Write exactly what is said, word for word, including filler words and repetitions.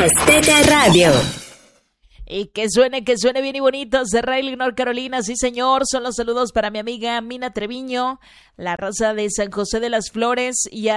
Azteca Radio. Y que suene, que suene bien y bonito. De Raleigh, North Carolina, sí señor. Son los saludos para mi amiga Mina Treviño, la raza de San José de las Flores y a